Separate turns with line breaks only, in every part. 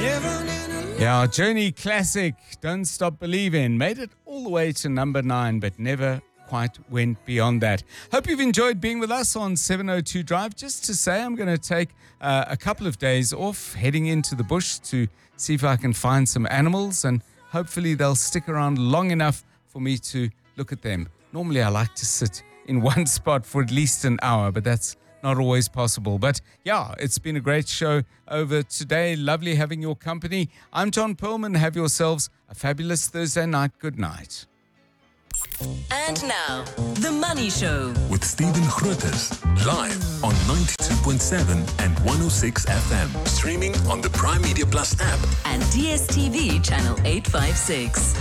Yeah, Journey classic, Don't Stop Believing, made it all the way to number 9, but never quite went beyond that. Hope you've enjoyed being with us on 702 Drive. Just to say, I'm going to take a couple of days off, heading into the bush to see if I can find some animals, and hopefully they'll stick around long enough for me to look at them. Normally I like to sit in one spot for at least an hour, but that's not always possible. But yeah, it's been a great show over today. Lovely having your company. I'm John Perlman. Have yourselves a fabulous Thursday night. Good night.
And now, The Money Show
with Stephen Grootes, live on 92.7 and 106 FM. Streaming on the Prime Media Plus app
and DSTV channel 856.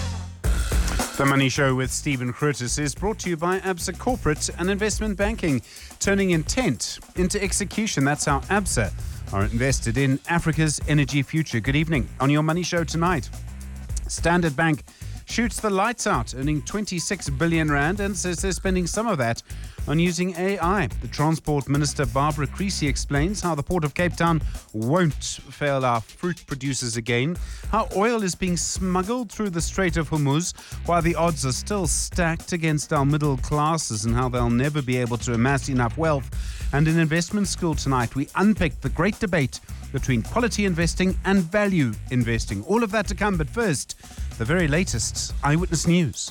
The Money Show with Stephen Grootes is brought to you by Absa Corporate and Investment Banking, turning intent into execution. That's how Absa are invested in Africa's energy future. Good evening. On your Money Show tonight, Standard Bank shoots the lights out, earning 26 billion rand, and says they're spending some of that on using AI. The Transport Minister, Barbara Creecy, explains how the Port of Cape Town won't fail our fruit producers again, how oil is being smuggled through the Strait of Hormuz, while the odds are still stacked against our middle classes, and how they'll never be able to amass enough wealth. And in Investment School tonight, we unpick the great debate between quality investing and value investing. All of that to come, but first, the very latest Eyewitness News.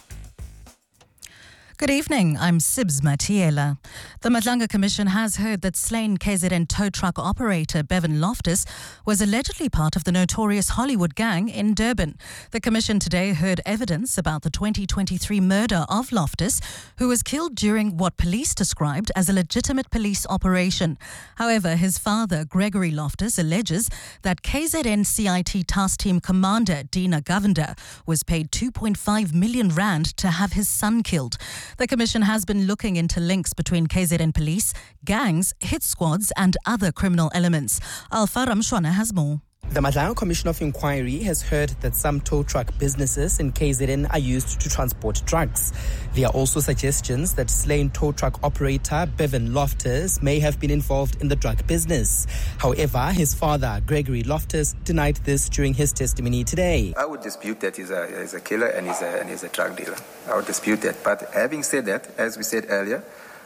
Good evening, I'm Sibs Matiela. The Madlanga Commission has heard that slain KZN tow truck operator Bevan Loftus was allegedly part of the notorious Hollywood gang in Durban. The Commission today heard evidence about the 2023 murder of Loftus, who was killed during what police described as a legitimate police operation. However, his father, Gregory Loftus, alleges that KZN CIT Task Team Commander Dina Govender was paid 2.5 million rand to have his son killed. The Commission has been looking into links between KZN police, gangs, hit squads and other criminal elements. Alpha Ramshwana has more.
The Madlanga Commission of Inquiry has heard that some tow truck businesses in KZN are used to transport drugs. There are also suggestions that slain tow truck operator Bevan Loftus may have been involved in the drug business. However, his father, Gregory Loftus, denied this during his testimony today.
I would dispute that he's a killer and he's a drug dealer. I would dispute that. But having said that, as we said earlier,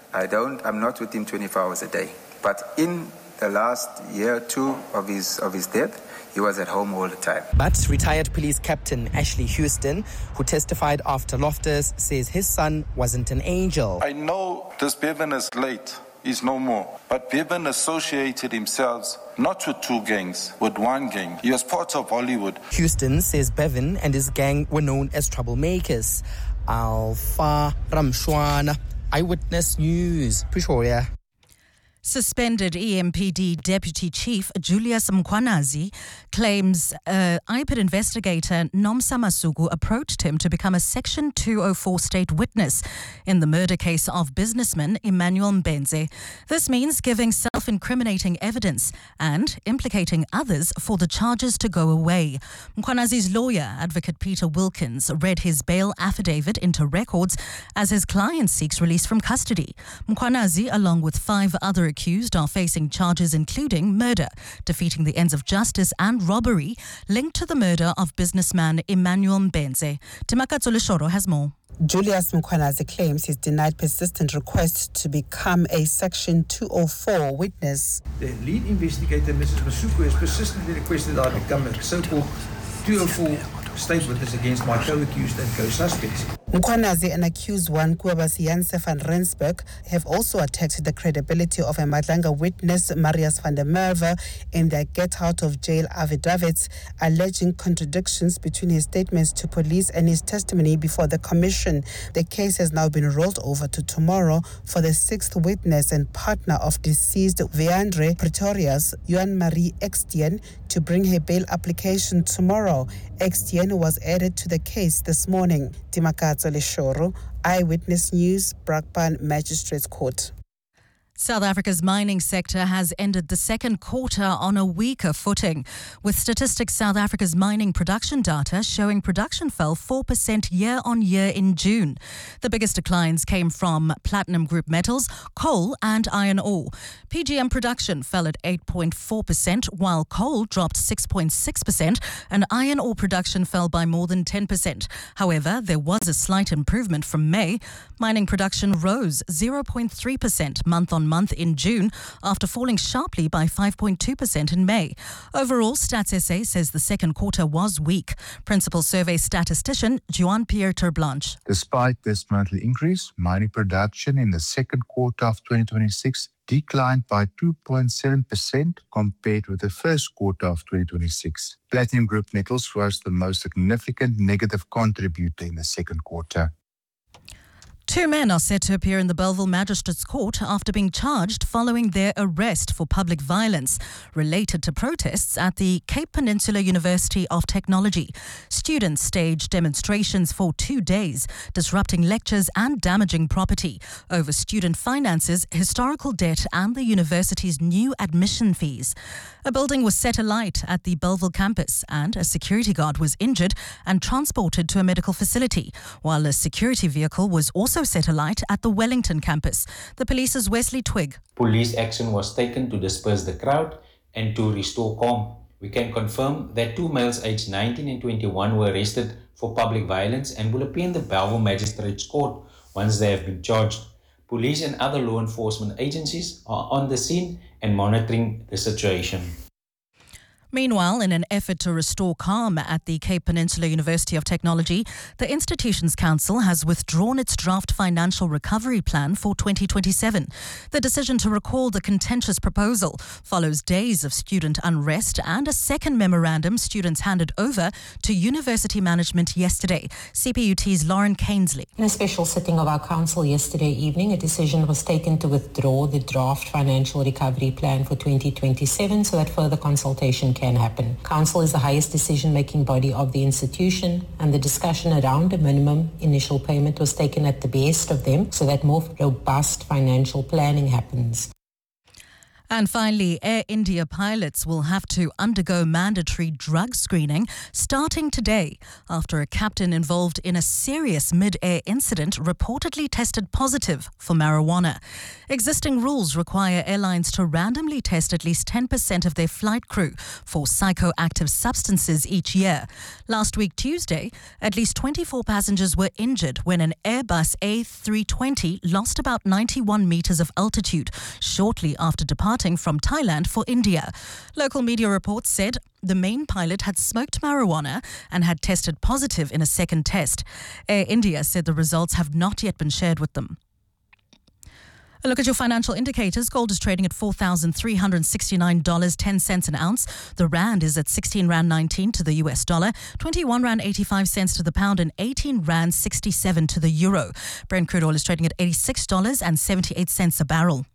I'm not with him 24 hours a day. But in the last year or two of his death, he was at home all the time.
But retired police captain Ashley Houston, who testified after Loftus, says his son wasn't an angel.
I know this Bevan is late. He's no more. But Bevan associated himself not with two gangs, with one gang. He was part of Hollywood.
Houston says Bevan and his gang were known as troublemakers. Alpha Ramshwana, Eyewitness News, Pretoria.
Suspended EMPD Deputy Chief Julius Mkhwanazi claims IPID investigator Nomsa Masuku approached him to become a Section 204 state witness in the murder case of businessman Emmanuel Mbenze. This means giving self-incriminating evidence and implicating others for the charges to go away. Mkhwanazi's lawyer, Advocate Peter Wilkins, read his bail affidavit into records as his client seeks release from custody. Mkhwanazi, along with 5 other accused, are facing charges including murder, defeating the ends of justice and robbery linked to the murder of businessman Emmanuel Mbenze. Timakatso Leshoro has more.
Julius Mkhwanazi claims he's denied persistent requests to become a Section 204 witness.
The lead investigator, Mrs. Masuku, has persistently requested I become a so-called 204 state witness against my co-accused and co-suspects.
Mkhwanazi and accused one Kuabasi Janse van Rensburg have also attacked the credibility of a Madlanga witness, Marius van der Merwe, in their get-out-of-jail affidavits, alleging contradictions between his statements to police and his testimony before the commission. The case has now been rolled over to tomorrow for the 6th witness and partner of deceased Veandre Pretorius, Yuan Marie Extien, to bring her bail application tomorrow. Extien was added to the case this morning. Timakatso Leshoro, Eyewitness News, Brakpan Magistrates Court.
South Africa's mining sector has ended the second quarter on a weaker footing, with Statistics South Africa's mining production data showing production fell 4% year-on-year in June. The biggest declines came from platinum group metals, coal and iron ore. PGM production fell at 8.4%, while coal dropped 6.6% and iron ore production fell by more than 10%. However, there was a slight improvement from May. Mining production rose 0.3% month-on-month in June after falling sharply by 5.2% in May. Overall, Stats SA says the second quarter was weak. Principal Survey statistician Juan-Pierre Terblanche.
Despite this monthly increase, mining production in the second quarter of 2026 declined by 2.7% compared with the first quarter of 2026. Platinum group metals was the most significant negative contributor in the second quarter.
Two men are set to appear in the Bellville Magistrates Court after being charged following their arrest for public violence related to protests at the Cape Peninsula University of Technology. Students staged demonstrations for 2 days, disrupting lectures and damaging property over student finances, historical debt and the university's new admission fees. A building was set alight at the Bellville campus and a security guard was injured and transported to a medical facility, while a security vehicle was also set alight at the Wellington campus. The police's Wesley Twigg.
Police action was taken to disperse the crowd and to restore calm. We can confirm that 2 males aged 19 and 21 were arrested for public violence and will appear in the Bellville Magistrates Court once they have been charged. Police and other law enforcement agencies are on the scene and monitoring the situation.
Meanwhile, in an effort to restore calm at the Cape Peninsula University of Technology, the institution's council has withdrawn its draft financial recovery plan for 2027. The decision to recall the contentious proposal follows days of student unrest and a second memorandum students handed over to university management yesterday. CPUT's Lauren Cainsley.
In a special sitting of our council yesterday evening, a decision was taken to withdraw the draft financial recovery plan for 2027 so that further consultation can happen. Council is the highest decision-making body of the institution, and the discussion around a minimum initial payment was taken at the behest of them so that more robust financial planning happens.
And finally, Air India pilots will have to undergo mandatory drug screening starting today after a captain involved in a serious mid-air incident reportedly tested positive for marijuana. Existing rules require airlines to randomly test at least 10% of their flight crew for psychoactive substances each year. Last week, Tuesday, at least 24 passengers were injured when an Airbus A320 lost about 91 meters of altitude shortly after departing from Thailand for India. Local media reports said the main pilot had smoked marijuana and had tested positive in a second test. Air India said the results have not yet been shared with them. A look at your financial indicators. Gold is trading at $4,369.10 an ounce. The rand is at 16 Rand 19 to the US dollar, 21 Rand 85 cents to the pound and 18 Rand 67 to the euro. Brent crude oil is trading at $86.78 a barrel.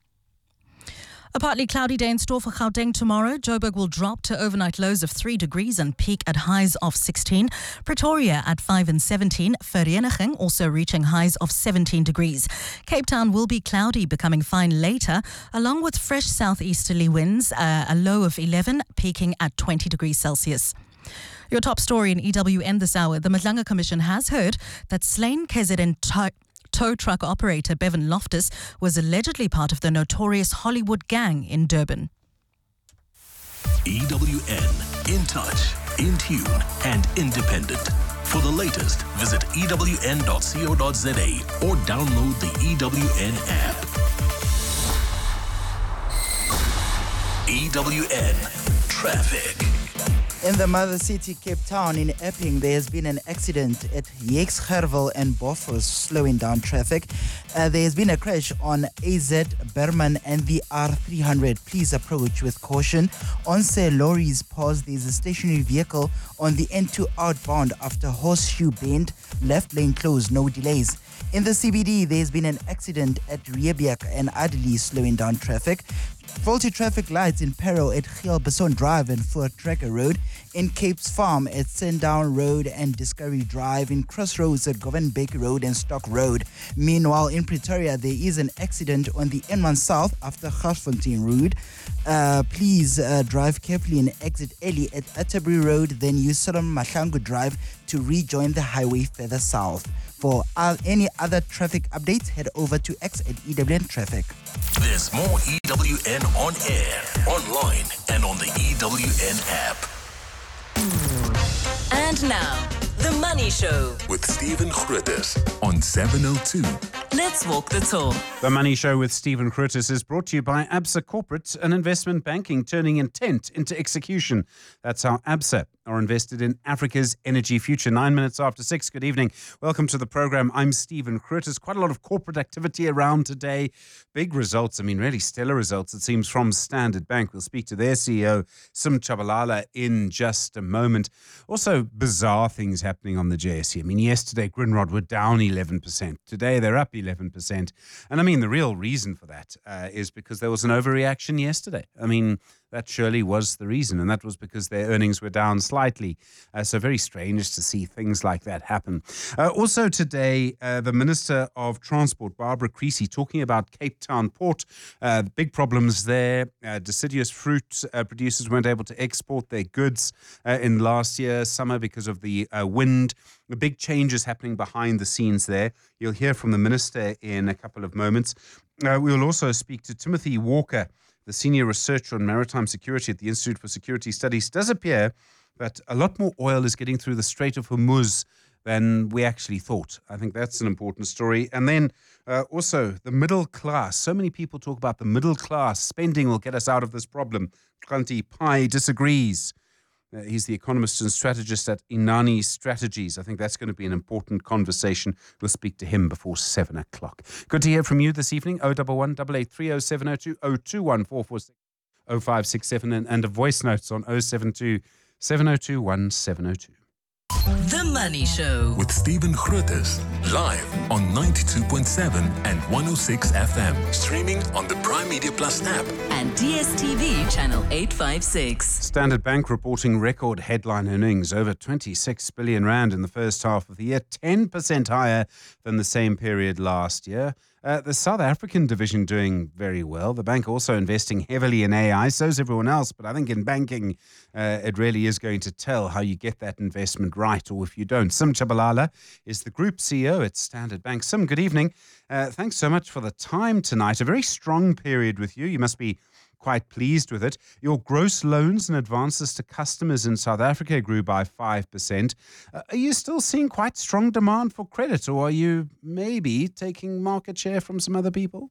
A partly cloudy day in store for Gauteng tomorrow. Joburg will drop to overnight lows of 3 degrees and peak at highs of 16. Pretoria at 5 and 17. Vereeniging also reaching highs of 17 degrees. Cape Town will be cloudy, becoming fine later, along with fresh southeasterly winds, a low of 11, peaking at 20 degrees Celsius. Your top story in EWN this hour. The Madlanga Commission has heard that slain KZN tow truck operator Bevan Loftus was allegedly part of the notorious Hollywood gang in Durban.
EWN, in touch, in tune and independent. For the latest, visit ewn.co.za or download the EWN app. EWN Traffic.
In the mother city, Cape Town, in Epping, there has been an accident at Yexgerwel and Bofors, slowing down traffic. There has been a crash on AZ Berman and the R300. Please approach with caution. On Sir Lorry's pause, there's a stationary vehicle on the N2 outbound after Horseshoe Bend. Left lane closed, no delays. In the CBD, there's been an accident at Riebeek and Adderley, slowing down traffic. Faulty traffic lights in peril at Gielbeson Drive and Voortrekker Road, in Capes Farm at Sandown Road and Discovery Drive, in Crossroads at Govenbeek Road and Stock Road. Meanwhile, in Pretoria, there is an accident on the N1 South after Garsfontein Road. Please drive carefully and exit early at Atterbury Road, then use Solomon Mahlangu Drive to rejoin the highway further south. For any other traffic updates, head over to X at EWN Traffic.
There's more EWN on air, online, and on the EWN app.
And now, The Money Show
with Stephen Grootes on 702.
Let's walk the talk.
The Money Show with Stephen Grootes is brought to you by Absa Corporate and Investment Banking, turning intent into execution. That's how Absa are invested in Africa's energy future. 9 minutes after 6. Good evening. Welcome to the program. I'm Stephen Grootes. Quite a lot of corporate activity around today. Big results. I mean, really stellar results, it seems, from Standard Bank. We'll speak to their CEO, Sim Tshabalala, in just a moment. Also, bizarre things happening on the JSE. I mean, yesterday, Grindrod were down 11%. Today, they're up 11%. And I mean, the real reason for that is because there was an overreaction yesterday. I mean, that surely was the reason, and that was because their earnings were down slightly. So very strange to see things like that happen. Also today, the Minister of Transport, Barbara Creecy, talking about Cape Town Port. Big problems there. Deciduous fruit producers weren't able to export their goods in last year's summer because of the wind. The big changes happening behind the scenes there. You'll hear from the Minister in a couple of moments. We will also speak to Timothy Walker, the senior researcher on maritime security at the Institute for Security Studies. Does appear that a lot more oil is getting through the Strait of Hormuz than we actually thought. I think that's an important story. And then also the middle class. So many people talk about the middle class. Spending will get us out of this problem. Kranti Pai disagrees. He's the economist and strategist at Inani Strategies. I think that's going to be an important conversation. We'll speak to him before 7 o'clock. Good to hear from you this evening. 011 883 0702 021 446 0567 and a voice notes on 072 702 1702.
The Money Show
with Stephen Grootes, live on 92.7 and 106 FM. Streaming on the Prime Media Plus app
and DSTV channel 856.
Standard Bank reporting record headline earnings, over 26 billion rand in the first half of the year, 10% higher than the same period last year. The South African division doing very well. The bank also investing heavily in AI, so is everyone else. But I think in banking, it really is going to tell how you get that investment right or if you don't. Sim Tshabalala is the Group CEO at Standard Bank. Sim, good evening. Thanks so much for the time tonight. A very strong period with you. You must be quite pleased with it. Your gross loans and advances to customers in South Africa grew by 5%. Are you still seeing quite strong demand for credit, or are you maybe taking market share from some other people?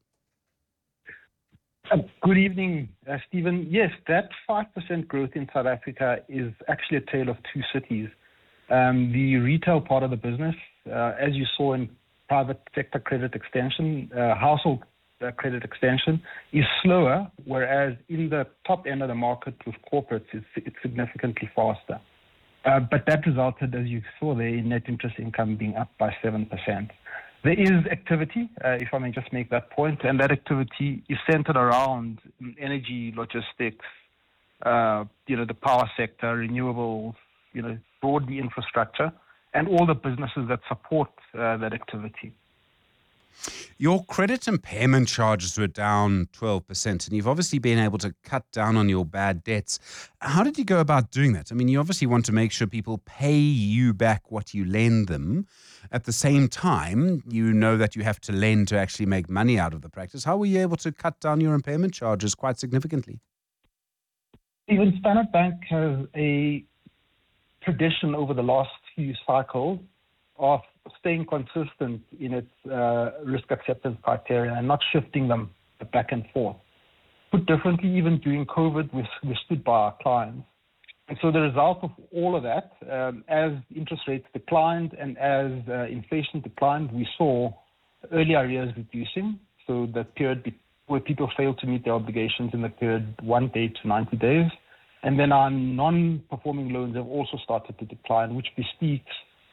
Good evening, Stephen. Yes, that 5% growth in South Africa is actually a tale of two cities. The retail part of the business, as you saw in private sector credit extension, household credit extension is slower, whereas in the top end of the market with corporates, it's significantly faster. But that resulted, as you saw there, in net interest income being up by 7%. There is activity, if I may just make that point, and that activity is centered around energy, logistics, the power sector, renewables, broadly infrastructure, and all the businesses that support that activity.
Your credit impairment charges were down 12%, and you've obviously been able to cut down on your bad debts. How did you go about doing that? I mean, you obviously want to make sure people pay you back what you lend them. At the same time, you know that you have to lend to actually make money out of the practice. How were you able to cut down your impairment charges quite significantly?
Even Standard Bank has a tradition over the last few cycles of staying consistent in its risk acceptance criteria and not shifting them back and forth. Put differently, even during COVID, we stood by our clients. And so the result of all of that, as interest rates declined and as inflation declined, we saw early arrears reducing. So the period where people failed to meet their obligations in the period 1 day to 90 days. And then our non-performing loans have also started to decline, which bespeaks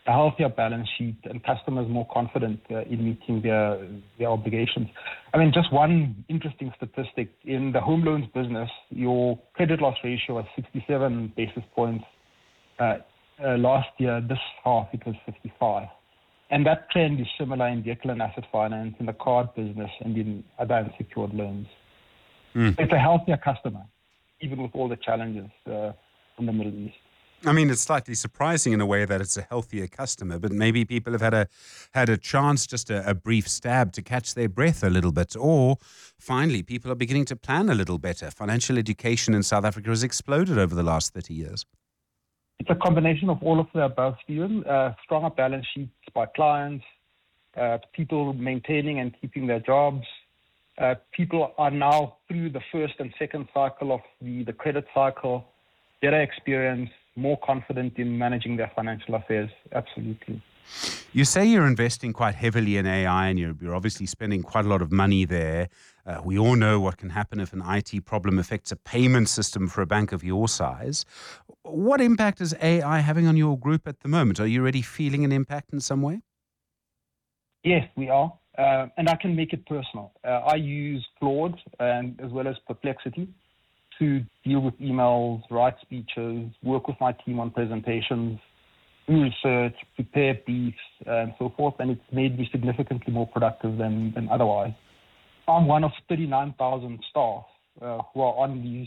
a healthier balance sheet and customers more confident in meeting their obligations. I mean, just one interesting statistic. In the home loans business, your credit loss ratio was 67 basis points last year. This half, it was 55. And that trend is similar in vehicle and asset finance, in the card business, and in other unsecured loans. It's a healthier customer, even with all the challenges in the Middle East.
I mean, it's slightly surprising in a way that it's a healthier customer, but maybe people have had a chance, just a brief stab to catch their breath a little bit. Or finally, people are beginning to plan a little better. Financial education in South Africa has exploded over the last 30 years.
It's a combination of all of the above, Stephen. Stronger balance sheets by clients, people maintaining and keeping their jobs. People are now through the first and second cycle of the credit cycle, better experience, more confident in managing their financial affairs. Absolutely.
You say you're investing quite heavily in AI, and you're obviously spending quite a lot of money there. We all know what can happen if an IT problem affects a payment system for a bank of your size. What impact is AI having on your group at the moment? Are you already feeling an impact in some way?
Yes, we are. And I can make it personal. I use Claude and as well as Perplexity to deal with emails, write speeches, work with my team on presentations, do research, prepare briefs, and so forth. And it's made me significantly more productive than otherwise. I'm one of 39,000 staff who are on these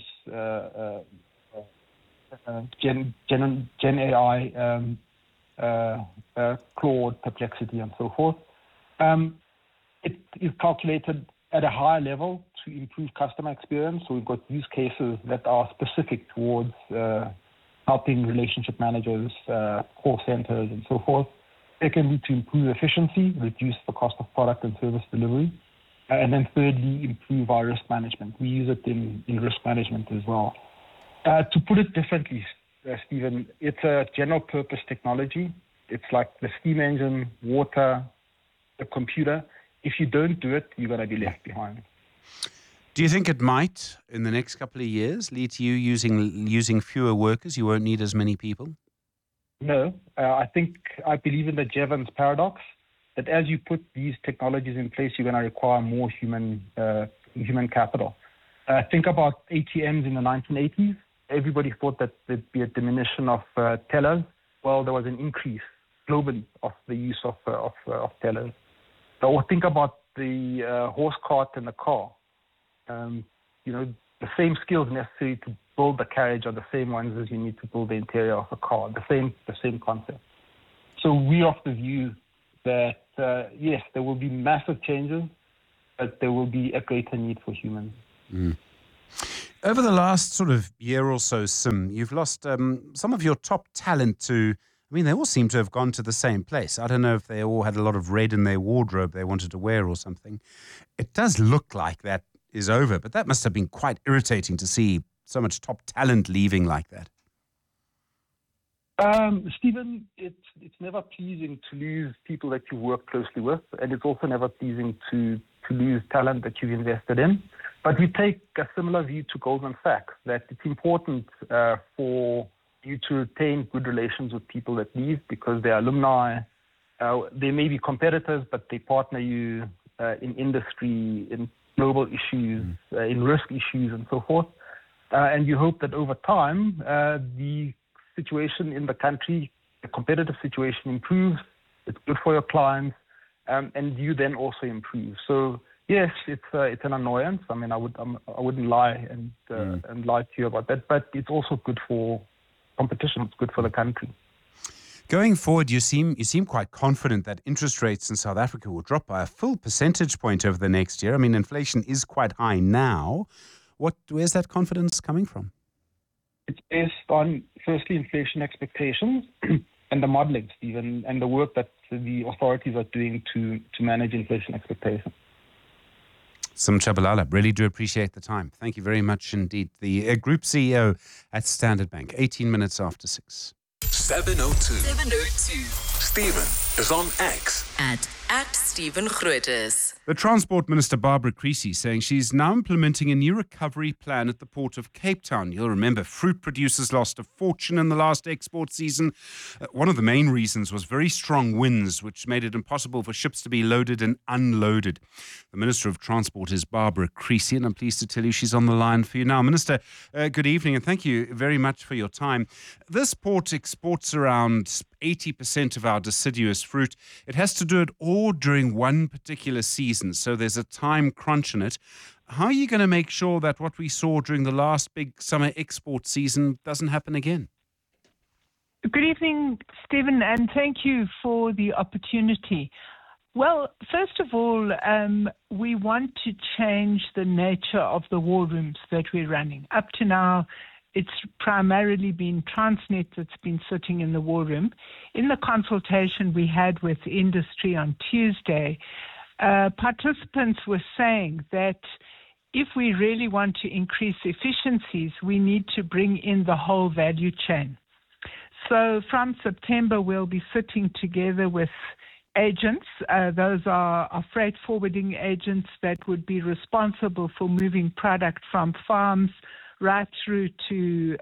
Gen AI, Claude, Perplexity, and so forth. It is calculated at a higher level to improve customer experience. So we've got use cases that are specific towards helping relationship managers, call centers, and so forth. Secondly, to improve efficiency, reduce the cost of product and service delivery. And then thirdly, improve our risk management. We use it in risk management as well. To put it differently, Stephen, it's a general purpose technology. It's like the steam engine, water, the computer. If you don't do it, you're going to be left behind.
Do you think it might, in the next couple of years, lead to you using fewer workers? You won't need as many people?
No. I believe in the Jevons paradox, that as you put these technologies in place, you're going to require more human capital. Think about ATMs in the 1980s. Everybody thought that there'd be a diminution of tellers. Well, there was an increase globally of the use of tellers. Or think about the horse cart and the car. The same skills necessary to build the carriage are the same ones as you need to build the interior of a car. The same concept. So we are of the view that yes, there will be massive changes, but there will be a greater need for humans.
Over the last sort of year or so, Sim, you've lost some of your top talent to, they all seem to have gone to the same place. I don't know if they all had a lot of red in their wardrobe they wanted to wear or something. It does look like that is over, but that must have been quite irritating to see so much top talent leaving like that.
Stephen, it's never pleasing to lose people that you work closely with, and it's also never pleasing to lose talent that you've invested in. But we take a similar view to Goldman Sachs, that it's important for you to retain good relations with people that leave because they're alumni. They may be competitors, but they partner you in industry, in global issues, in risk issues, and so forth. And you hope that over time, the situation in the country, the competitive situation improves. It's good for your clients, and you then also improve. So yes, it's an annoyance. I wouldn't lie and lie to you about that. But it's also good for competition. It's good for the country.
Going forward, you seem quite confident that interest rates in South Africa will drop by a full percentage point over the next year. Inflation is quite high now. Where's that confidence coming from?
It's based on, firstly, inflation expectations and the modeling, Stephen, and the work that the authorities are doing to manage inflation expectations.
Sim Tshabalala, really do appreciate the time. Thank you very much indeed. The Group CEO at Standard Bank, 18 minutes after 6.
702.
702.
Stephen is on X
at Stephen Grootes.
The Transport Minister, Barbara Creecy, saying she's now implementing a new recovery plan at the Port of Cape Town. You'll remember fruit producers lost a fortune in the last export season. One of the main reasons was very strong winds, which made it impossible for ships to be loaded and unloaded. The Minister of Transport is Barbara Creecy, and I'm pleased to tell you she's on the line for you now. Minister, good evening, and thank you very much for your time. This port exports around 80% of our deciduous fruit. It has to do it all during one particular season, so there's a time crunch in it. How are you going to make sure that what we saw during the last big summer export season doesn't happen again?
Good evening, Stephen, and thank you for the opportunity. Well, first of all, we want to change the nature of the war rooms that we're running. Up to now, it's primarily been Transnet that's been sitting in the war room. In the consultation we had with industry on Tuesday, participants were saying that if we really want to increase efficiencies, we need to bring in the whole value chain. So from September, we'll be sitting together with agents. Those are freight forwarding agents that would be responsible for moving product from farms right through to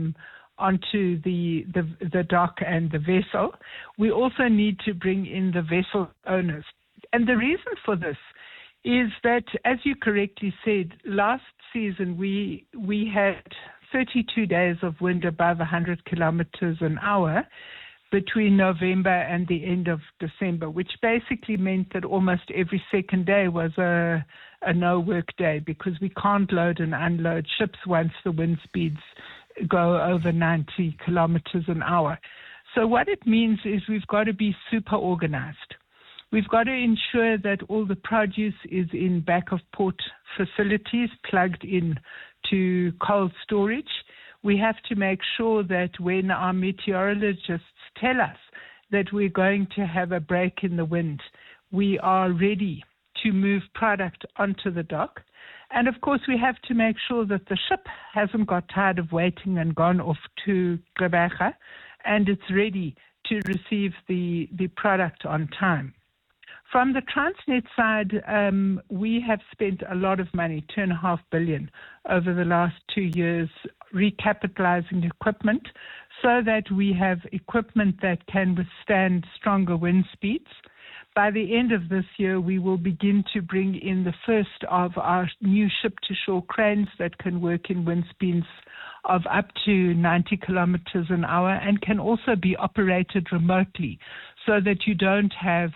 onto the dock and the vessel. We also need to bring in the vessel owners. And the reason for this is that, as you correctly said, last season we had 32 days of wind above 100 kilometers an hour between November and the end of December, which basically meant that almost every second day was a no-work day, because we can't load and unload ships once the wind speeds go over 90 kilometers an hour. So what it means is we've got to be super organized. We've got to ensure that all the produce is in back of port facilities plugged in to cold storage. We have to make sure that when our meteorologists tell us that we're going to have a break in the wind, we are ready to move product onto the dock. And of course, we have to make sure that the ship hasn't got tired of waiting and gone off to Gqeberha, and it's ready to receive the product on time. From the Transnet side, we have spent a lot of money, 2.5 billion, over the last 2 years, recapitalizing equipment so that we have equipment that can withstand stronger wind speeds. By the end of this year, we will begin to bring in the first of our new ship-to-shore cranes that can work in wind speeds of up to 90 kilometers an hour and can also be operated remotely, so that you don't have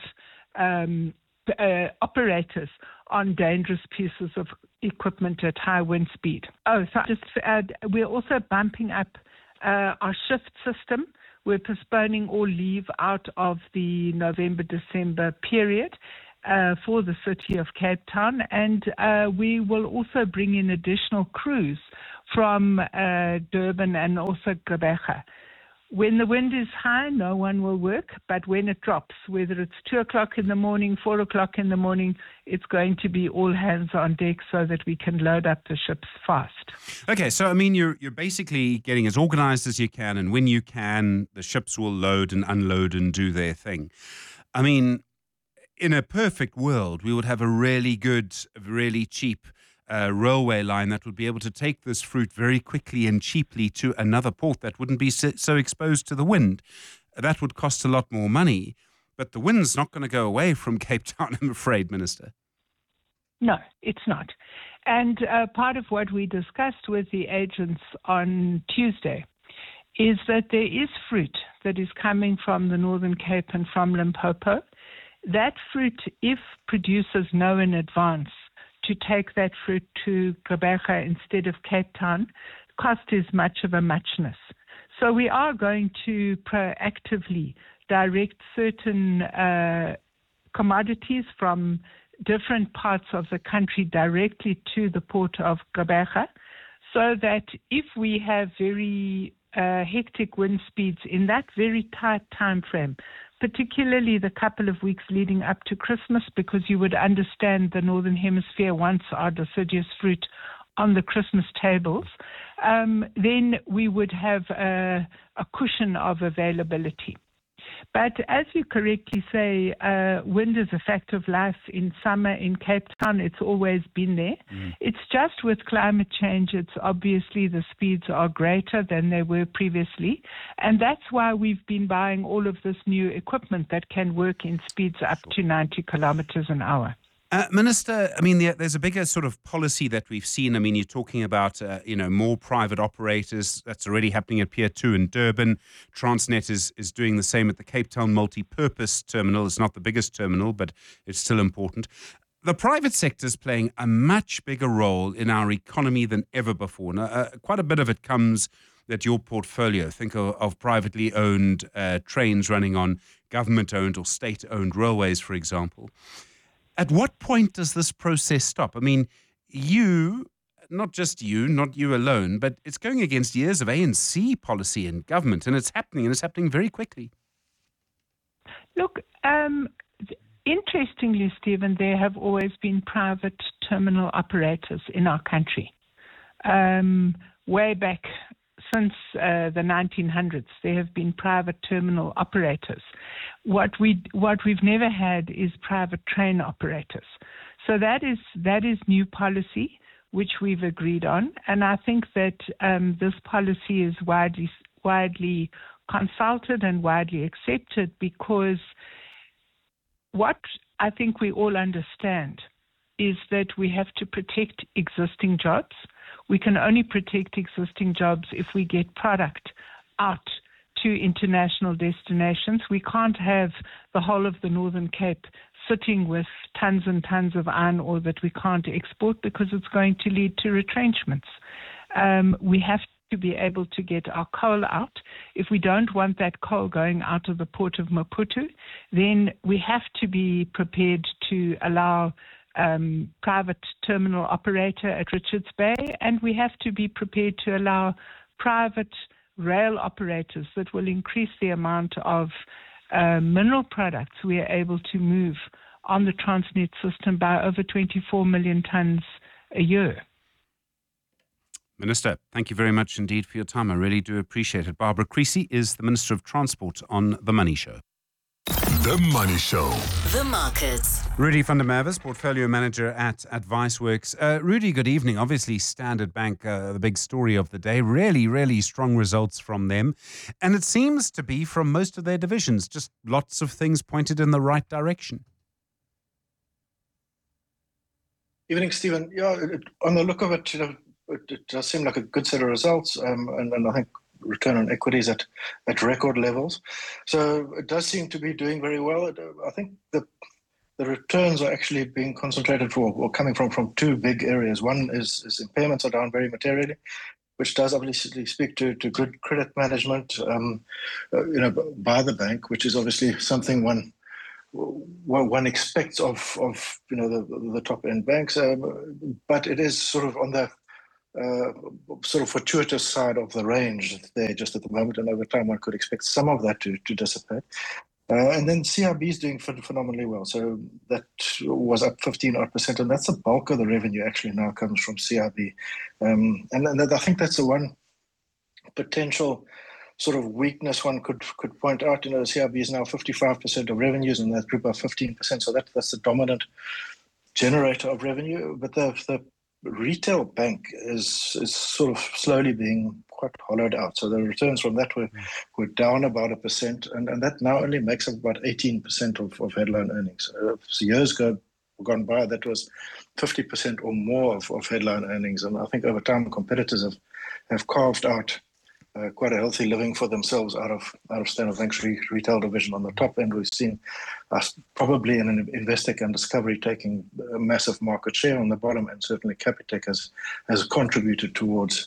operators on dangerous pieces of equipment at high wind speed. Just to add, we're also bumping up our shift system. We're postponing all leave out of the November-December period for the city of Cape Town, and we will also bring in additional crews from Durban and also Gqeberha. When the wind is high, no one will work, but when it drops, whether it's 2 o'clock in the morning, 4 o'clock in the morning, it's going to be all hands on deck so that we can load up the ships fast.
Okay, so I mean, you're basically getting as organized as you can, and when you can, the ships will load and unload and do their thing. I mean, in a perfect world, we would have a really good, really cheap railway line that would be able to take this fruit very quickly and cheaply to another port that wouldn't be so exposed to the wind. That would cost a lot more money, but the wind's not going to go away from Cape Town, I'm afraid, Minister.
No, it's not. And part of what we discussed with the agents on Tuesday is that there is fruit that is coming from the Northern Cape and from Limpopo. That fruit, if producers know in advance to take that fruit to Gqeberha instead of Cape Town, cost is much of a muchness. So we are going to proactively direct certain commodities from different parts of the country directly to the port of Gqeberha, so that if we have very hectic wind speeds in that very tight time frame, particularly the couple of weeks leading up to Christmas, because you would understand the Northern Hemisphere wants our deciduous fruit on the Christmas tables, then we would have a cushion of availability. But as you correctly say, wind is a fact of life in summer in Cape Town. It's always been there. It's just with climate change, it's obviously the speeds are greater than they were previously. And that's why we've been buying all of this new equipment that can work in speeds up to 90 kilometers an hour.
Minister, I mean, there's a bigger sort of policy that we've seen. I mean, you're talking about, more private operators. That's already happening at Pier 2 in Durban. Transnet is doing the same at the Cape Town multi-purpose terminal. It's not the biggest terminal, but it's still important. The private sector is playing a much bigger role in our economy than ever before. Now, quite a bit of it comes at your portfolio. Think of privately owned trains running on government-owned or state-owned railways, for example. At what point does this process stop? I mean, not you alone, but it's going against years of ANC policy in government, and it's happening very quickly.
Look, interestingly, Stephen, there have always been private terminal operators in our country. Way back since the 1900s, there have been private terminal operators. What we've never had is private train operators. So that is new policy, which we've agreed on, and I think that this policy is widely consulted and widely accepted, because what I think we all understand is that we have to protect existing jobs. We can only protect existing jobs if we get product out to international destinations. We can't have the whole of the Northern Cape sitting with tons and tons of iron ore that we can't export, because it's going to lead to retrenchments. We have to be able to get our coal out. If we don't want that coal going out of the port of Maputo, then we have to be prepared to allow private terminal operator at Richards Bay, and we have to be prepared to allow private rail operators that will increase the amount of mineral products we are able to move on the Transnet system by over 24 million tonnes a year.
Minister, thank you very much indeed for your time. I really do appreciate it. Barbara Creasy is the Minister of Transport on The Money Show.
The Money Show.
The markets.
Rudy van der Merwes, Portfolio Manager at AdviceWorks. Rudy, good evening. Obviously, Standard Bank, the big story of the day. Really, really strong results from them. And it seems to be from most of their divisions. Just lots of things pointed in the right direction.
Evening, Stephen. Yeah, on the look of it, it does seem like a good set of results. And I think return on equities at record levels. So it does seem to be doing very well. I think the returns are actually being concentrated or coming from two big areas. One is impairments are down very materially, which does obviously speak to good credit management, by the bank, which is obviously something one expects of the top end banks. But it is sort of on the sort of fortuitous side of the range there just at the moment, and over time one could expect some of that to dissipate. And then CIB is doing phenomenally well. So that was up 15%, and that's the bulk of the revenue actually now comes from CIB. And I think that's the one potential sort of weakness one could point out. CIB is now 55% of revenues, and that grew by 15%. So that's the dominant generator of revenue. But the retail bank is sort of slowly being quite hollowed out. So the returns from that were down about 1%, and that now only makes up about 18% of headline earnings. Years gone by, that was 50% or more of headline earnings, and I think over time competitors have carved out quite a healthy living for themselves out of Standard Bank's retail division. On the top end, we've seen us probably in Investec and Discovery taking a massive market share. On the bottom end, certainly Capitec has contributed towards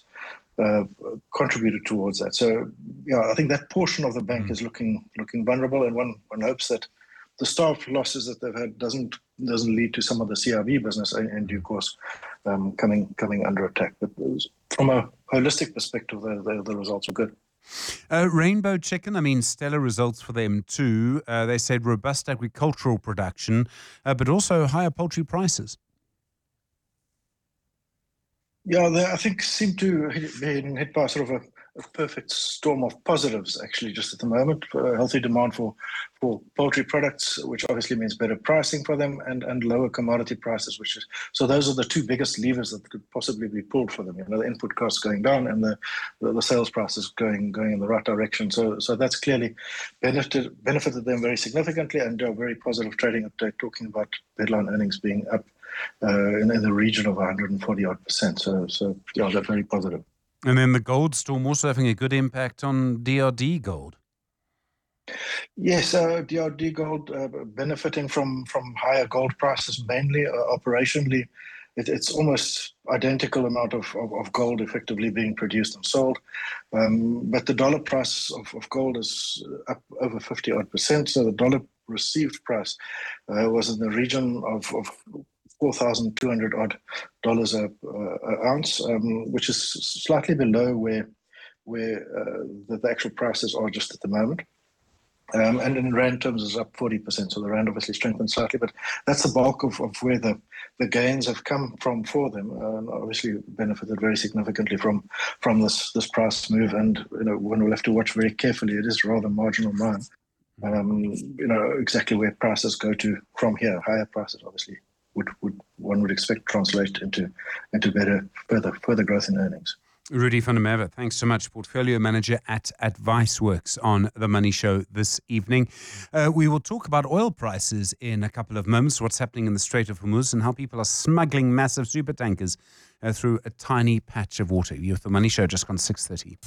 that. So, yeah, I think that portion of the bank is looking vulnerable, and one hopes that the staff losses that they've had doesn't lead to some of the CIB business in due course coming under attack. But from a holistic perspective, the results are good.
Rainbow Chicken, I mean, stellar results for them too. They said robust agricultural production, but also higher poultry prices.
Yeah, they, I think, seem to be hit by sort of perfect storm of positives, actually, just at the moment. Healthy demand for poultry products, which obviously means better pricing for them, and lower commodity prices, so those are the two biggest levers that could possibly be pulled for them. The input costs going down and the sales prices going in the right direction. So that's clearly benefited them very significantly, and a very positive trading update talking about headline earnings being up in the region of 140-odd%. So yeah, that's very positive.
And then the gold storm also having a good impact on DRD Gold.
Yes, DRD Gold benefiting from higher gold prices mainly. Operationally, it's almost identical amount of gold effectively being produced and sold. But the dollar price of gold is up over 50-odd%. So the dollar received price was in the region of $4,200 an ounce, which is slightly below where the actual prices are just at the moment. And in rand terms is up 40%, so the rand obviously strengthened slightly, but that's the bulk of where the gains have come from for them. Obviously benefited very significantly from this price move, and one will have to watch very carefully. It is rather marginal mine. Exactly where prices go to from here. Higher prices obviously one would expect translate into better further growth in earnings.
Rudy van der Merwe, thanks so much. Portfolio Manager at AdviceWorks on The Money Show this evening. We will talk about oil prices in a couple of moments, what's happening in the Strait of Hormuz and how people are smuggling massive super tankers through a tiny patch of water. You're with The Money Show, just gone 6:30.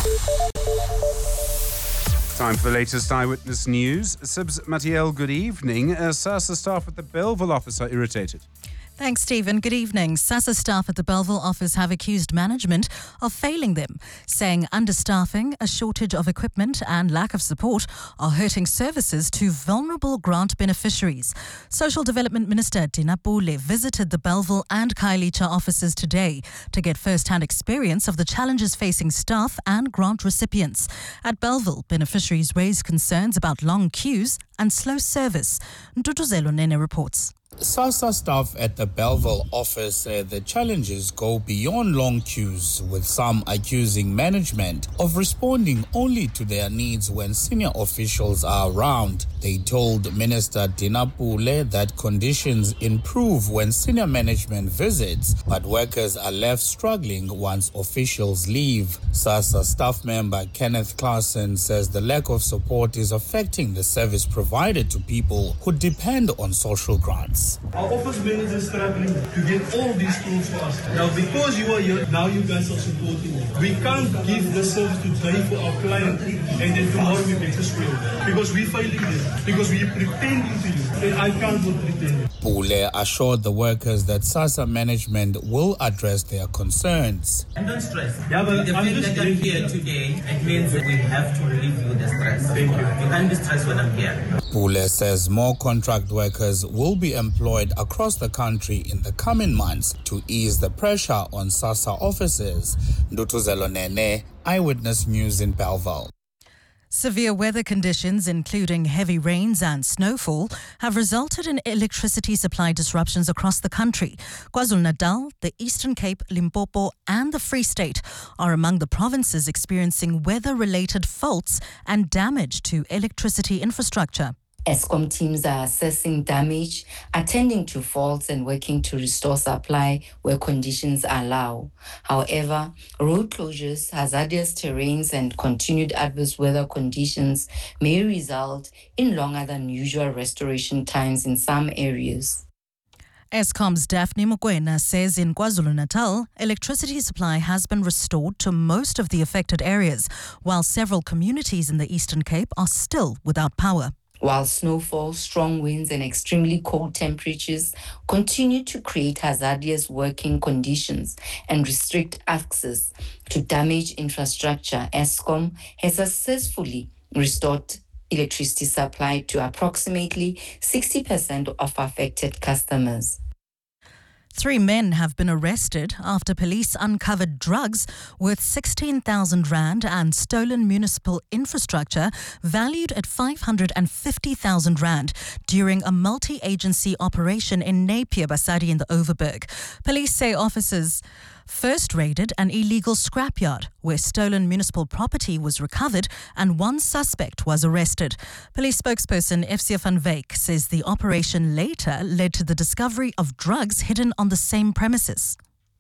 Time for the latest eyewitness news. Sibs Matiel, good evening. SASSA staff at the Bellville office are irritated.
Thanks, Stephen. Good evening. SASSA staff at the Bellville office have accused management of failing them, saying understaffing, a shortage of equipment and lack of support are hurting services to vulnerable grant beneficiaries. Social Development Minister Dina Pule visited the Bellville and Khayelitsha offices today to get first-hand experience of the challenges facing staff and grant recipients. At Bellville, beneficiaries raised concerns about long queues and slow service. Ntutuzelo Nene reports.
SASSA staff at the Bellville office said the challenges go beyond long queues, with some accusing management of responding only to their needs when senior officials are around. They told Minister Dina Pule that conditions improve when senior management visits, but workers are left struggling once officials leave. SASSA staff member Kenneth Claassen says the lack of support is affecting the service provided to people who depend on social grants.
Our office manager is struggling to get all these tools for us. Now, because you are here, now you guys are supporting me. We can't give the service today for our client and then tomorrow we make this fail. Because we're failing them. Because we're pretending to you. And I can't go pretend.
Pule assured the workers that SASSA management will address their concerns.
And don't stress. Yeah, but the fact that I'm here today, it means that we have to relieve you the stress. Thank you. You can't be stressed when I'm here.
Pule says more contract workers will be employed across the country in the coming months to ease the pressure on SASSA offices. Ndutuzelo Nene, Eyewitness News in Bellville.
Severe weather conditions, including heavy rains and snowfall, have resulted in electricity supply disruptions across the country. KwaZulu-Natal, the Eastern Cape, Limpopo and the Free State are among the provinces experiencing weather-related faults and damage to electricity infrastructure.
Eskom teams are assessing damage, attending to faults and working to restore supply where conditions allow. However, road closures, hazardous terrains and continued adverse weather conditions may result in longer than usual restoration times in some areas.
Eskom's Daphne Mokoena says in KwaZulu-Natal, electricity supply has been restored to most of the affected areas, while several communities in the Eastern Cape are still without power.
While snowfall, strong winds and extremely cold temperatures continue to create hazardous working conditions and restrict access to damaged infrastructure, Eskom has successfully restored electricity supply to approximately 60% of affected customers.
3 men have been arrested after police uncovered drugs worth 16,000 rand and stolen municipal infrastructure valued at 550,000 rand during a multi-agency operation in Napier, Basadi in the Overberg. Police say officers first raided an illegal scrapyard where stolen municipal property was recovered and one suspect was arrested. Police spokesperson FCA van Wyk says the operation later led to the discovery of drugs hidden on the same premises.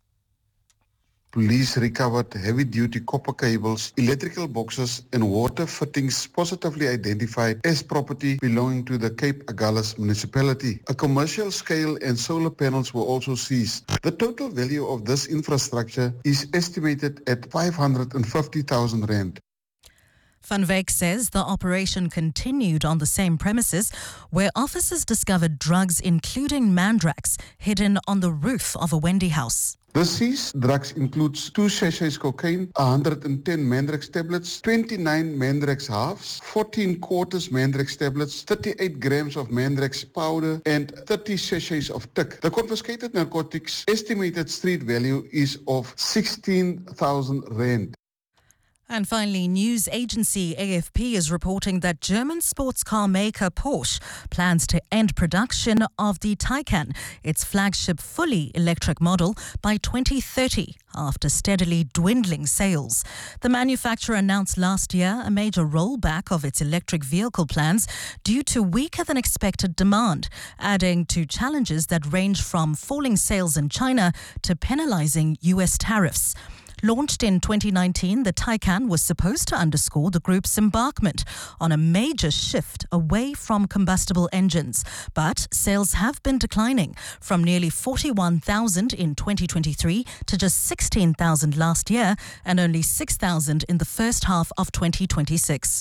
Police recovered heavy-duty copper cables, electrical boxes and water fittings positively identified as property belonging to the Cape Agulhas municipality. A commercial scale and solar panels were also seized. The total value of this infrastructure is estimated at 550,000 rand.
Van Wyk says the operation continued on the same premises where officers discovered drugs including Mandrax hidden on the roof of a Wendy house.
The seized drugs includes 2 sachets cocaine, 110 Mandrax tablets, 29 Mandrax halves, 14 quarters Mandrax tablets, 38 grams of Mandrax powder and 30 sachets of TIC. The confiscated narcotics estimated street value is of 16,000 rand.
And finally, news agency AFP is reporting that German sports car maker Porsche plans to end production of the Taycan, its flagship fully electric model, by 2030 after steadily dwindling sales. The manufacturer announced last year a major rollback of its electric vehicle plans due to weaker than expected demand, adding to challenges that range from falling sales in China to penalizing US tariffs. Launched in 2019, the Taycan was supposed to underscore the group's embarkment on a major shift away from combustible engines. But sales have been declining from nearly 41,000 in 2023 to just 16,000 last year and only 6,000 in the first half of 2026.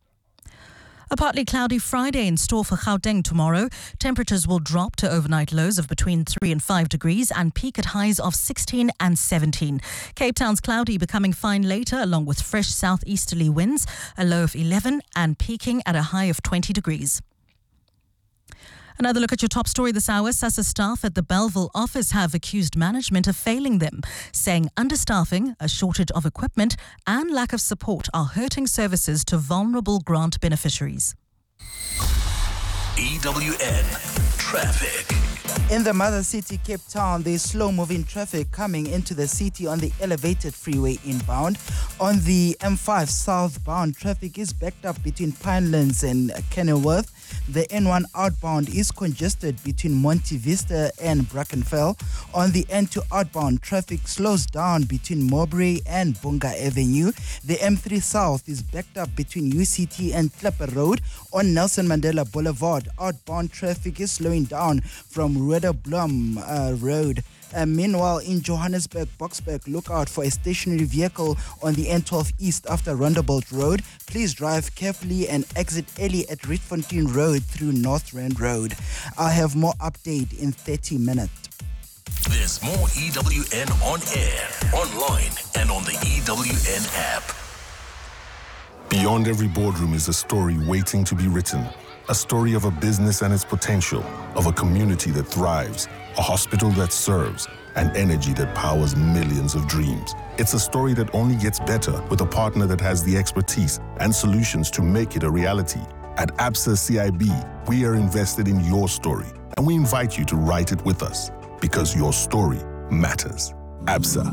A partly cloudy Friday in store for Gauteng tomorrow. Temperatures will drop to overnight lows of between 3 and 5 degrees and peak at highs of 16 and 17. Cape Town's cloudy, becoming fine later, along with fresh southeasterly winds, a low of 11 and peaking at a high of 20 degrees. Another look at your top story this hour. SASSA staff at the Bellville office have accused management of failing them, saying understaffing, a shortage of equipment and lack of support are hurting services to vulnerable grant beneficiaries.
EWN Traffic.
In the mother city, Cape Town, there's slow-moving traffic coming into the city on the elevated freeway inbound. On the M5 southbound, traffic is backed up between Pinelands and Kenilworth. The N1 outbound is congested between Monte Vista and Brackenfell. On the N2 outbound, traffic slows down between Mowbray and Bunga Avenue. The M3 south is backed up between UCT and Clipper Road. On Nelson Mandela Boulevard, outbound traffic is slowing down from Rudderblom Road. Meanwhile, in Johannesburg, Boksburg, look out for a stationary vehicle on the N12 East after Rondebolt Road. Please drive carefully and exit early at Rietfontein Road through North Rand Road. I'll have more update in 30 minutes.
There's more EWN on air, online, and on the EWN app.
Beyond every boardroom is a story waiting to be written. A story of a business and its potential, of a community that thrives, a hospital that serves, and energy that powers millions of dreams. It's a story that only gets better with a partner that has the expertise and solutions to make it a reality. At Absa CIB, we are invested in your story, and we invite you to write it with us, because your story matters. Absa,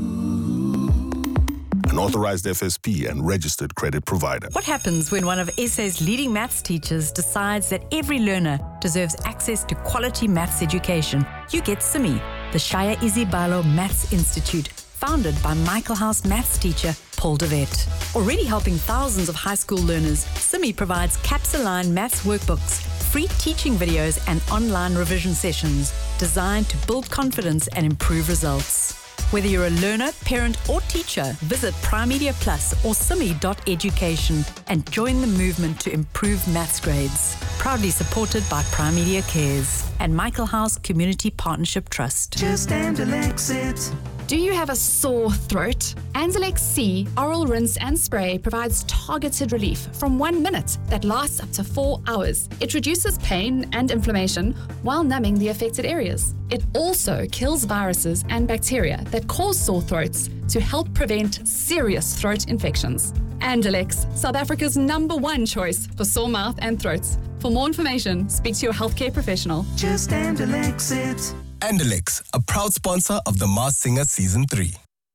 an authorized FSP and registered credit provider.
What happens when one of SA's leading maths teachers decides that every learner deserves access to quality maths education? You get SIMI, the Shaya Izibalo Maths Institute, founded by Michael House maths teacher Paul de Wet. Already helping thousands of high school learners, SIMI provides CAPS-aligned maths workbooks, free teaching videos and online revision sessions designed to build confidence and improve results. Whether you're a learner, parent or teacher, visit Primedia Plus or simi.education and join the movement to improve maths grades. Proudly supported by Primedia Cares and Michael House Community Partnership Trust.
Just Anzalex it. Do you have a sore throat? Anzalex C Oral Rinse and Spray provides targeted relief from 1 minute that lasts up to 4 hours. It reduces pain and inflammation while numbing the affected areas. It also kills viruses and bacteria that cause sore throats to help prevent serious throat infections. Anzalex, South Africa's #1 choice for sore mouth and throats. For more information, speak to your healthcare professional.
Just Anzalex it. Anzalex, a proud sponsor of The Masked Singer Season 3.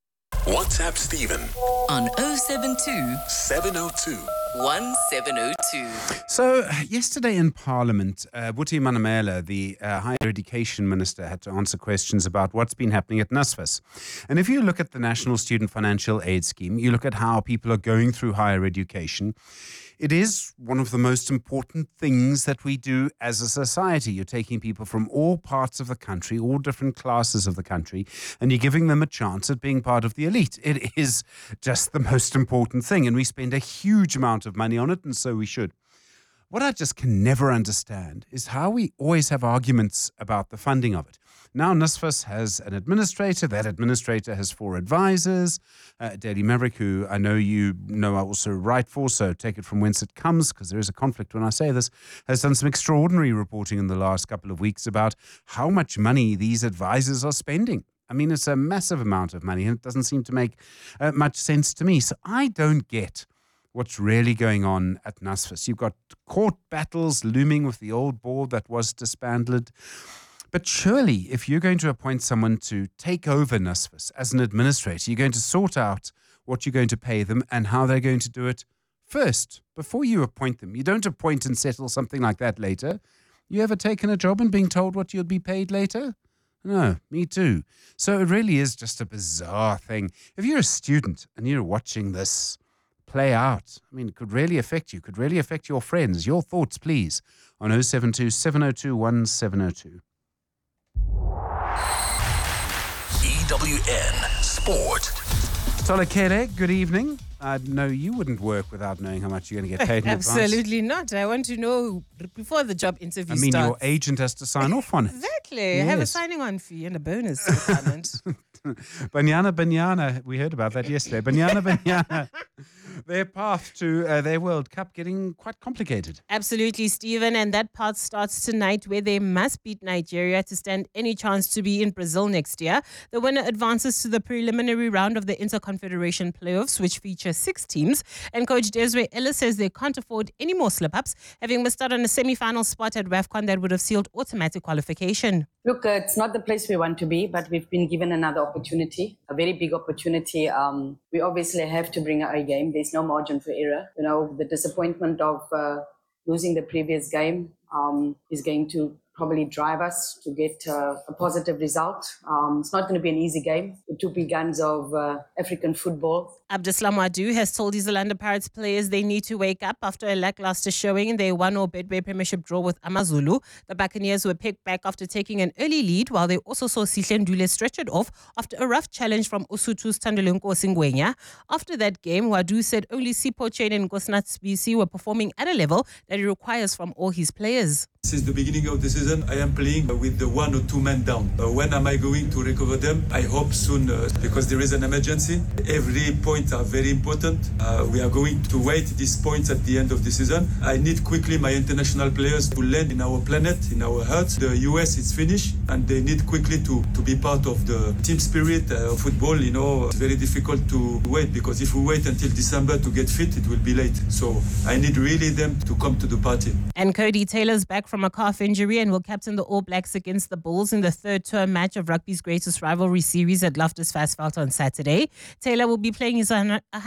WhatsApp Stephen
on 072
702
1702.
So, yesterday in Parliament, Buti Manamela, the Higher Education Minister, had to answer questions about what's been happening at NSFAS. And if you look at the National Student Financial Aid Scheme, you look at how people are going through higher education, it is one of the most important things that we do as a society. You're taking people from all parts of the country, all different classes of the country, and you're giving them a chance at being part of the elite. It is just the most important thing, and we spend a huge amount of money on it, and so we should. What I just can never understand is how we always have arguments about the funding of it. Now NSFAS has an administrator. That administrator has 4 advisors. Daily Maverick, who I know you know I also write for, so take it from whence it comes, because there is a conflict when I say this, has done some extraordinary reporting in the last couple of weeks about how much money these advisors are spending. I mean, it's a massive amount of money, and it doesn't seem to make much sense to me. So I don't get what's really going on at NSFAS. You've got court battles looming with the old board that was disbanded. But surely, if you're going to appoint someone to take over NSFAS as an administrator, you're going to sort out what you're going to pay them and how they're going to do it first, before you appoint them. You don't appoint and settle something like that later. You ever taken a job and being told what you'll be paid later? No, me too. So it really is just a bizarre thing. If you're a student and you're watching this play out, I mean, it could really affect you, could really affect your friends. Your thoughts, please, on 072 702 1702.
EWN Sport.
Tola Kere, good evening. I know you wouldn't work without knowing how much you're going to get paid in advance.
Absolutely not. I want to know before the job interview starts.
Your agent has to sign off on it.
Exactly. Yes. Have a signing on fee and a bonus requirement.
Banyana, we heard about that yesterday. Banyana, their path to their World Cup getting quite complicated.
Absolutely, Stephen. And that path starts tonight, where they must beat Nigeria to stand any chance to be in Brazil next year. The winner advances to the preliminary round of the Interconfederation playoffs, which feature 6 teams. And Coach Desiree Ellis says they can't afford any more slip-ups, having missed out on a semi-final spot at WAFCON that would have sealed automatic qualification.
Look, it's not the place we want to be, but we've been given another opportunity, a very big opportunity. We obviously have to bring our A game. There's no margin for error. You know, the disappointment of losing the previous game is going to probably drive us to get a positive result. It's not going to be an easy game. The 2 big guns of African football.
Abdeslam Wadu has told his Orlando Pirates players they need to wake up after a lackluster showing in their 1-0 Betway Premiership draw with AmaZulu. The Buccaneers were picked back after taking an early lead, while they also saw Sihle Ndule stretch it off after a rough challenge from Usuthu's Thandulo Singwenya. After that game, Wadu said only Sipho Chain and Nkosinathi Sibisi were performing at a level that he requires from all his players.
Since the beginning of the season, I am playing with the 1 or 2 men down. When am I going to recover them? I hope soon, because there is an emergency. Every point are very important. We are going to wait these points at the end of the season. I need quickly my international players to land in our planet, in our hearts. The US is finished, and they need quickly to be part of the team spirit of football. You know, it's very difficult to wait, because if we wait until December to get fit, it will be late. So I need really them to come to the party.
And Cody Taylor's back from a calf injury and will captain the All Blacks against the Bulls in the 3rd term match of rugby's greatest rivalry series at Loftus Versfeld on Saturday. Taylor will be playing his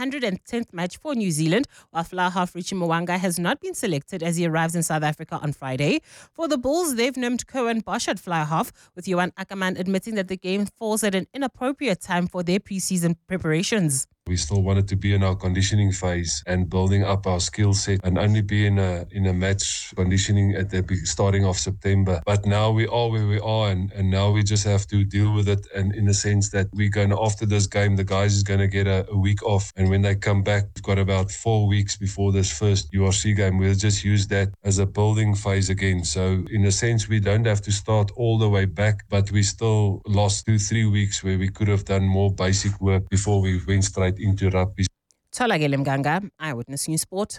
110th match for New Zealand, while fly half Richie Mwanga has not been selected as he arrives in South Africa on Friday. For the Bulls, they've named Cohen Bosch at fly half, with Johan Ackerman admitting that the game falls at an inappropriate time for their preseason preparations.
We still wanted to be in our conditioning phase and building up our skill set, and only be in a match conditioning at the starting of September. But now we are where we are, and now we just have to deal with it. And in the sense that we're going to, after this game, the guys is going to get a week off. And when they come back, we've got about 4 weeks before this first URC game. We'll just use that as a building phase again. So in a sense, we don't have to start all the way back, but we still lost 2-3 weeks where we could have done more basic work before we went straight into rugby.
Tola Mganga, Eyewitness News Sport.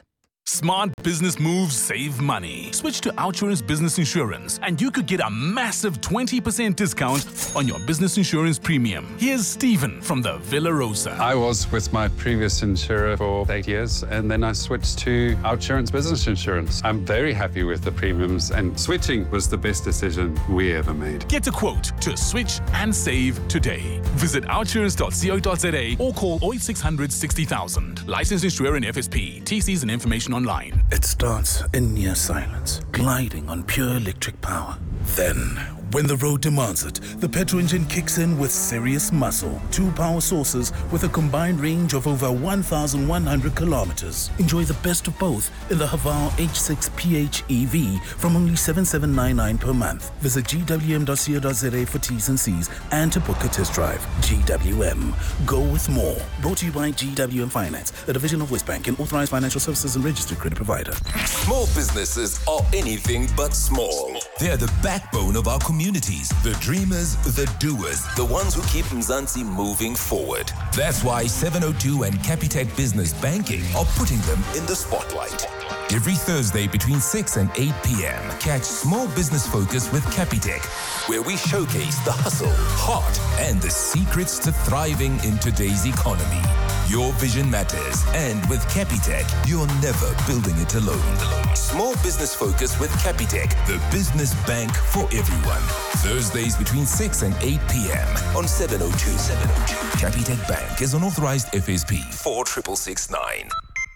Smart business moves save money. Switch to Outsurance Business Insurance and you could get a massive 20% discount on your business insurance premium. Here's Stephen from the Villa Rosa.
I was with my previous insurer for 8 years and then I switched to Outsurance Business Insurance. I'm very happy with the premiums and switching was the best decision we ever made.
Get a quote to switch and save today. Visit outsurance.co.za or call 0800 60,000. Licensed insurer and FSP. TCs and information online.
It starts in near silence, gliding on pure electric power. Then, when the road demands it, the petrol engine kicks in with serious muscle. 2 power sources with a combined range of over 1,100 kilometers. Enjoy the best of both in the Haval H6 PHEV from only $7,799 per month. Visit gwm.co.za for T's and C's and to book a test drive. GWM. Go with more. Brought to you by GWM Finance, a division of Westbank, an authorized financial services and registered credit provider.
Small businesses are anything but small. They're the backbone of our communities, the dreamers, the doers, the ones who keep Mzansi moving forward. That's why 702 and Capitec Business Banking are putting them in the spotlight. Every Thursday between 6 and 8 p.m., catch Small Business Focus with Capitec, where we showcase the hustle, heart, and the secrets to thriving in today's economy. Your vision matters, and with Capitec, you're never building it alone. Small Business Focus with Capitec, the business bank for everyone. Thursdays between 6 and 8 p.m. on 702. Capitec Bank is an authorized FSP 46669.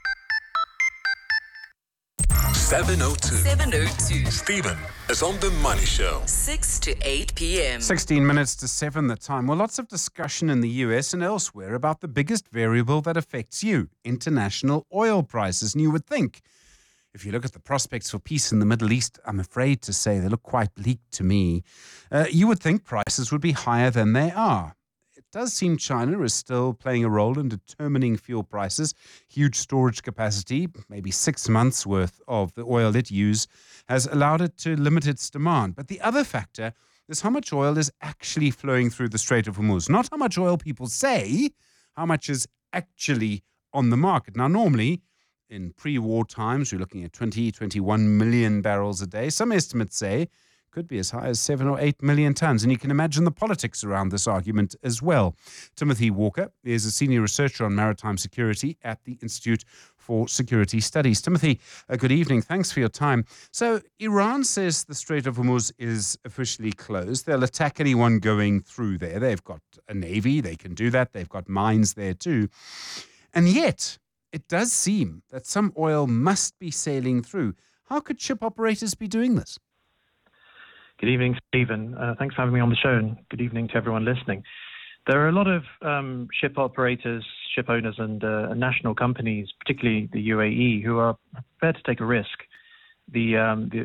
702.
Stephen is on the Money Show.
6 to 8 p.m.
16 minutes to 7 the time. Well, lots of discussion in the US and elsewhere about the biggest variable that affects you, international oil prices. And you would think, if you look at the prospects for peace in the Middle East, I'm afraid to say they look quite bleak to me. You would think prices would be higher than they are. It does seem China is still playing a role in determining fuel prices. Huge storage capacity, maybe 6 months worth of the oil it uses, has allowed it to limit its demand. But the other factor is how much oil is actually flowing through the Strait of Hormuz. Not how much oil people say, how much is actually on the market. Now, normally, in pre-war times, we're looking at 21 million barrels a day. Some estimates say could be as high as 7 or 8 million tons. And you can imagine the politics around this argument as well. Timothy Walker is a senior researcher on maritime security at the Institute for Security Studies. Timothy, good evening. Thanks for your time. So Iran says the Strait of Hormuz is officially closed. They'll attack anyone going through there. They've got a navy. They can do that. They've got mines there too. And yet, it does seem that some oil must be sailing through. How could ship operators be doing this?
Good evening, Stephen. Thanks for having me on the show, and good evening to everyone listening. There are a lot of ship operators, ship owners, and national companies, particularly the UAE, who are prepared to take a risk. The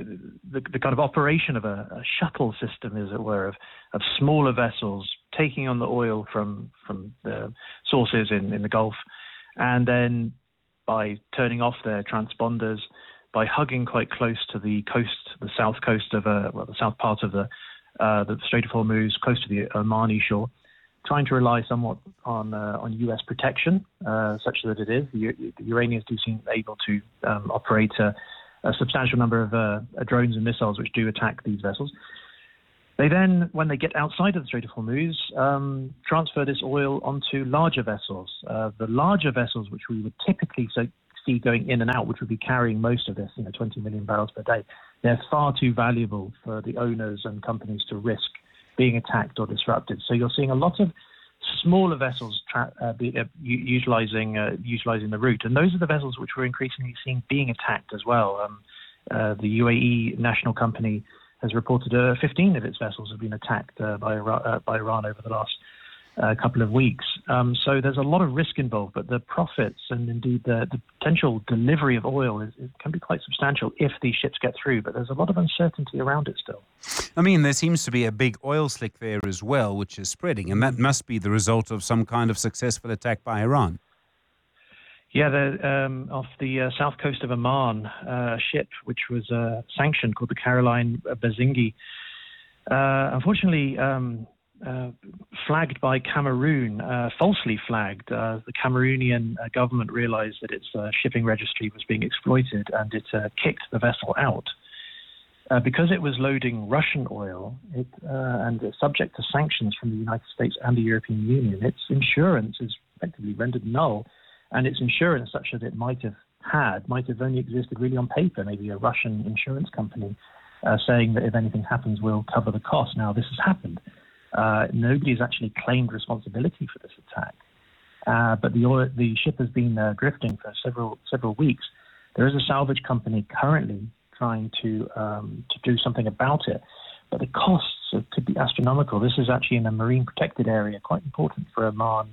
kind of operation of a shuttle system, as it were, of smaller vessels taking on the oil from the sources in the Gulf, and then by turning off their transponders, by hugging quite close to the coast, the south coast of the south part of the Strait of Hormuz, close to the Omani shore, trying to rely somewhat on U.S. protection, such that it is. The Iranians do seem able to operate a substantial number of drones and missiles which do attack these vessels. They then, when they get outside of the Strait of Hormuz, transfer this oil onto larger vessels. The larger vessels, which we would typically see going in and out, which would be carrying most of this, 20 million barrels per day, they're far too valuable for the owners and companies to risk being attacked or disrupted. So you're seeing a lot of smaller vessels utilizing the route, and those are the vessels which we're increasingly seeing being attacked as well. The UAE national company has reported 15 of its vessels have been attacked by Iran over the last couple of weeks. So there's a lot of risk involved, but the profits and indeed the potential delivery of oil can be quite substantial if these ships get through, but there's a lot of uncertainty around it still.
I mean, there seems to be a big oil slick there as well, which is spreading, and that must be the result of some kind of successful attack by Iran.
Yeah, off the south coast of Oman, a ship which was sanctioned called the Caroline Bazingi. Unfortunately, flagged by Cameroon, falsely flagged. The Cameroonian government realized that its shipping registry was being exploited, and it kicked the vessel out. Because it was loading Russian oil and subject to sanctions from the United States and the European Union, its insurance is effectively rendered null, and its insurance, such as it might have only existed really on paper, maybe a Russian insurance company saying that if anything happens, we'll cover the cost. Now, this has happened. Nobody has actually claimed responsibility for this attack, but the ship has been drifting for several weeks. There is a salvage company currently trying to do something about it, but the costs could be astronomical. This is actually in a marine protected area, quite important for Oman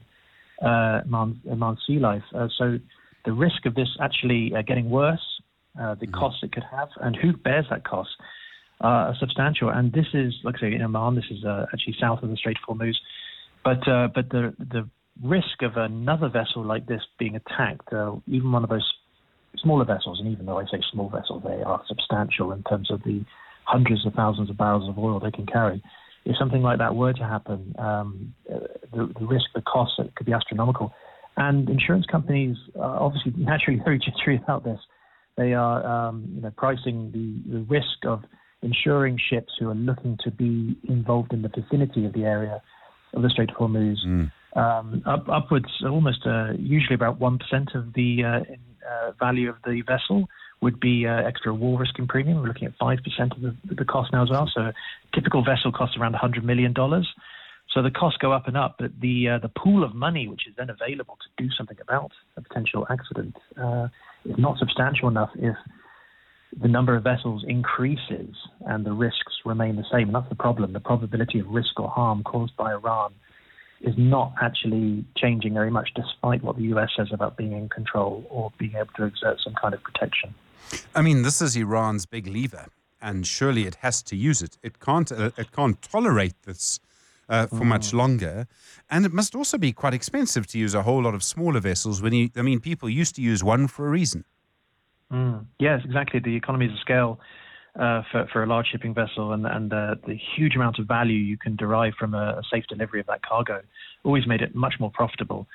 sea life. So the risk of this actually getting worse, the costs it could have, and who bears that cost, are substantial. And this is, like I say, in Oman. This is actually south of the Strait of Hormuz. But the risk of another vessel like this being attacked, even one of those smaller vessels, and even though I say small vessels, they are substantial in terms of the hundreds of thousands of barrels of oil they can carry. If something like that were to happen, the risk, the cost, it could be astronomical. And insurance companies are obviously naturally very jittery about this. They are pricing the risk of insuring ships who are looking to be involved in the vicinity of the area of the Strait of Hormuz, upwards almost usually about 1% of the value of the vessel would be extra war risk and premium. We're looking at 5% of the cost now as well. So a typical vessel costs around $100 million. So the costs go up and up, but the pool of money which is then available to do something about a potential accident is not substantial enough if the number of vessels increases and the risks remain the same. And that's the problem. The probability of risk or harm caused by Iran is not actually changing very much, despite what the US says about being in control or being able to exert some kind of protection.
I mean, this is Iran's big lever, and surely it has to use it. It can't tolerate this for much longer, and it must also be quite expensive to use a whole lot of smaller vessels. People used to use one for a reason.
Yes, exactly. The economies of scale for a large shipping vessel and the huge amount of value you can derive from a safe delivery of that cargo always made it much more profitable.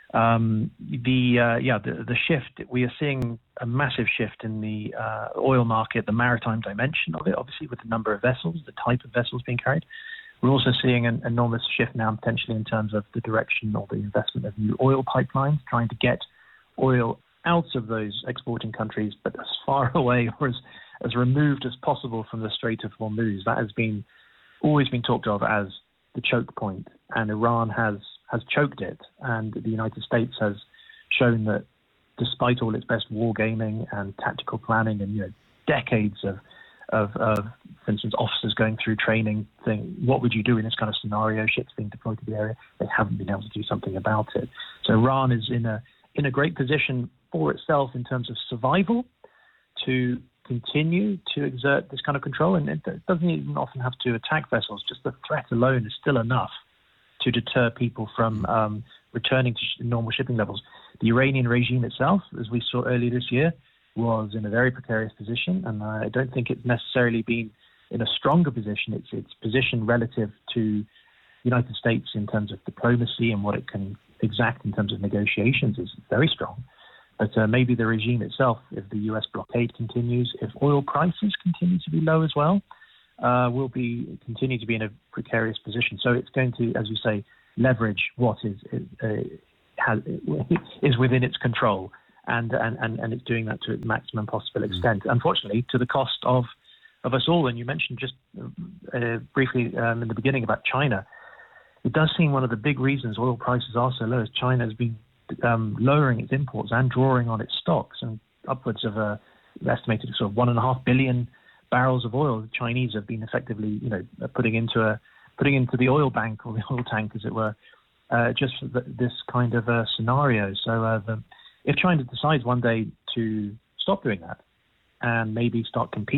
The shift, we are seeing a massive shift in the oil market, the maritime dimension of it, obviously, with the number of vessels, the type of vessels being carried. We're also seeing an enormous shift now potentially in terms of the direction or the investment of new oil pipelines, trying to get oil out of those exporting countries, but as far away or as removed as possible from the Strait of Hormuz. That has always been talked of as the choke point, and Iran has choked it. And the United States has shown that despite all its best wargaming and tactical planning and decades of for instance, officers going through training, saying, what would you do in this kind of scenario, ships being deployed to the area, they haven't been able to do something about it. So Iran is in a great position for itself in terms of survival to continue to exert this kind of control. And it doesn't even often have to attack vessels. Just the threat alone is still enough to deter people from returning to normal shipping levels. The Iranian regime itself, as we saw earlier this year, was in a very precarious position, and I don't think it's necessarily been in a stronger position. Its position relative to the United States in terms of diplomacy and what it can exact in terms of negotiations is very strong. But maybe the regime itself, if the U.S. blockade continues, if oil prices continue to be low as well, will continue to be in a precarious position. So it's going to, as you say, leverage what is within its control, and it's doing that to its maximum possible extent. Unfortunately, to the cost of us all. And you mentioned just briefly in the beginning about China. It does seem one of the big reasons oil prices are so low is China has been lowering its imports and drawing on its stocks, and upwards of estimated sort of 1.5 billion barrels of oil the Chinese have been effectively, putting into the oil bank or the oil tank, as it were, just for this kind of scenario. So if China decides one day to stop doing that and maybe start competing